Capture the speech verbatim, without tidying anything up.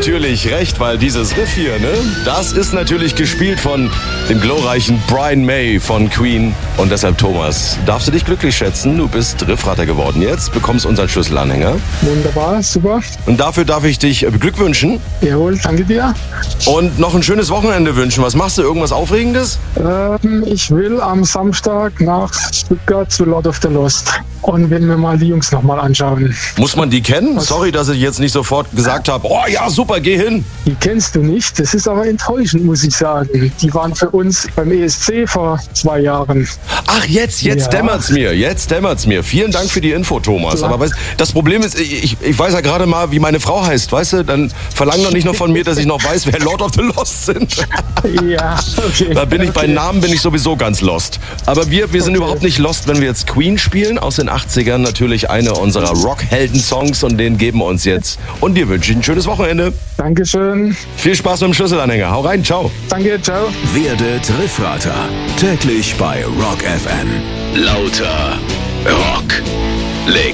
natürlich recht, weil dieses Riff hier, ne, das ist natürlich gespielt von dem glorreichen Brian May von Queen. Und deshalb, Thomas, darfst du dich glücklich schätzen. Du bist Riffrater geworden jetzt, bekommst unseren Schlüsselanhänger. Wunderbar, super. Und dafür darf ich dich beglückwünschen. Jawohl, danke dir. Und noch ein schönes Wochenende wünschen. Was machst du? Irgendwas Aufregendes? Ähm, ich will am Samstag nach Stuttgart zu Lord of the Lost und will mir mal die Jungs nochmal anschauen. Muss man die kennen? Sorry, dass ich jetzt nicht sofort gesagt habe, oh ja, super, geh hin. Die kennst du nicht. Das ist aber enttäuschend, muss ich sagen. Die waren für uns beim E S C vor zwei Jahren. Ach, jetzt, jetzt Ja. dämmert's mir. Jetzt dämmert's mir. Vielen Dank für die Info, Thomas. Ja. Aber weißt, das Problem ist, ich, ich weiß ja gerade mal, wie meine Frau heißt, weißt du? Dann verlang doch nicht noch von mir, dass ich noch weiß, wer Lord of the Lost sind. Ja, okay. Da bin ich bei okay. Namen bin ich sowieso ganz lost. Aber wir, wir sind Okay. überhaupt nicht lost, wenn wir jetzt Queen spielen. Aus den achtzigern natürlich eine unserer Rock-Helden-Songs und den geben wir uns jetzt. Und dir wünsche ich ein schönes Wochenende. Dankeschön. Viel Spaß mit dem Schlüsselanhänger. Hau rein, ciao. Danke, ciao. Werdet Riffrater. Täglich bei Rock F M. Lauter Rock. Leg